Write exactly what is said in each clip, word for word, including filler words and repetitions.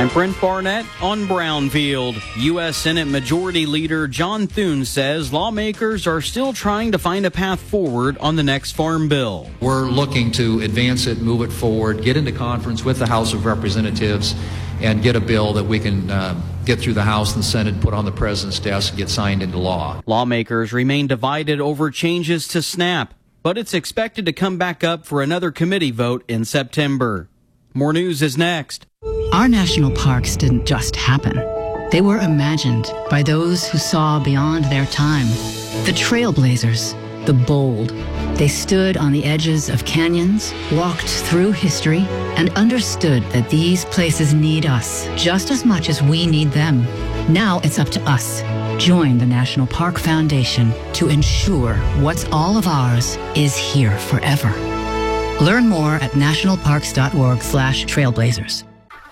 I'm Brent Barnett on Brownfield. U S Senate Majority Leader John Thune says lawmakers are still trying to find a path forward on the next farm bill. We're looking to advance it, move it forward, get into conference with the House of Representatives, and get a bill that we can uh, get through the House and the Senate, put on the President's desk, and get signed into law. Lawmakers remain divided over changes to SNAP, but it's expected to come back up for another committee vote in September. More news is next. Our national parks didn't just happen. They were imagined by those who saw beyond their time. The trailblazers, the bold. They stood on the edges of canyons, walked through history, and understood that these places need us just as much as we need them. Now it's up to us. Join the National Park Foundation to ensure what's all of ours is here forever. Learn more at nationalparks.org slash trailblazers.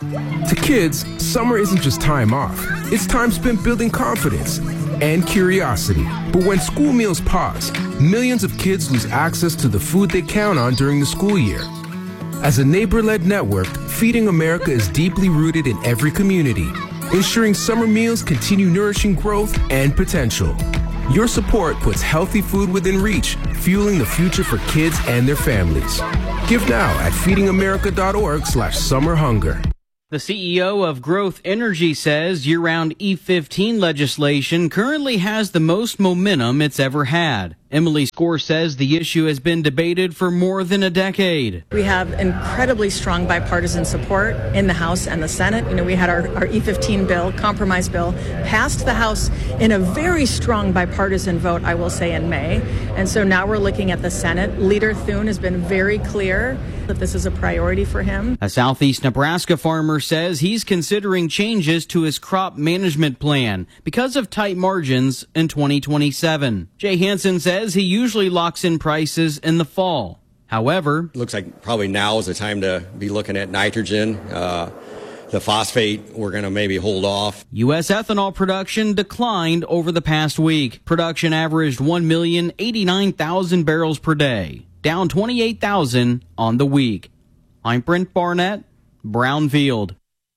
To kids, summer isn't just time off. It's time spent building confidence and curiosity. But when school meals pause, millions of kids lose access to the food they count on during the school year. As a neighbor-led network, Feeding America is deeply rooted in every community, ensuring summer meals continue nourishing growth and potential. Your support puts healthy food within reach, fueling the future for kids and their families. Give now at feedingamerica.org slash summer hunger. The C E O of Growth Energy says year-round E fifteen legislation currently has the most momentum it's ever had. Emily Score says the issue has been debated for more than a decade. We have incredibly strong bipartisan support in the House and the Senate. You know, we had our, our E fifteen bill, compromise bill, passed the House in a very strong bipartisan vote, I will say, in May. And so now we're looking at the Senate. Leader Thune has been very clear that this is a priority for him. A Southeast Nebraska farmer says he's considering changes to his crop management plan because of tight margins in twenty twenty-seven. Jay Hansen says he usually locks in prices in the fall. However, looks like probably now is the time to be looking at nitrogen. Uh, the phosphate, we're going to maybe hold off. U S ethanol production declined over the past week. Production averaged one million eighty-nine thousand barrels per day, down twenty-eight thousand on the week. I'm Brent Barnett, Brownfield.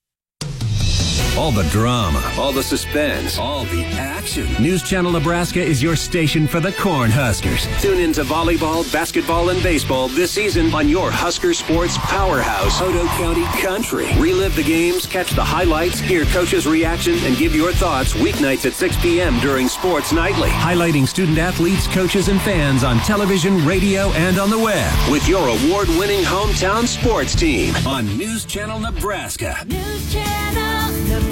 All the drama, all the suspense, all the action. News Channel Nebraska is your station for the Cornhuskers. Tune in to volleyball, basketball, and baseball this season on your Husker sports powerhouse, Otoe County Country. Relive the games, catch the highlights, hear coaches' reactions, and give your thoughts weeknights at six p.m. during Sports Nightly. Highlighting student athletes, coaches, and fans on television, radio, and on the web. With your award-winning hometown sports team on News Channel Nebraska. News Channel Nebraska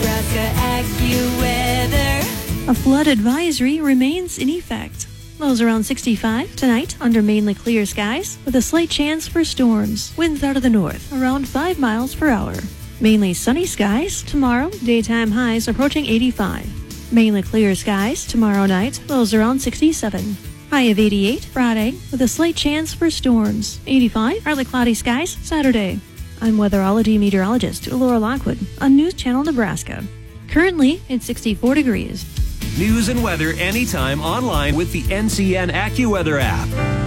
AccuWeather. A flood advisory remains in effect. Lows around sixty-five tonight under mainly clear skies with a slight chance for storms. Winds out of the north around five miles per hour. Mainly sunny skies tomorrow. Daytime highs approaching eighty-five. Mainly clear skies tomorrow night. Lows around sixty-seven. High of eighty-eight Friday with a slight chance for storms. eighty-five partly cloudy skies Saturday. I'm weatherology meteorologist Laura Lockwood on News Channel Nebraska. Currently, it's sixty-four degrees. News and weather anytime online with the N C N AccuWeather app.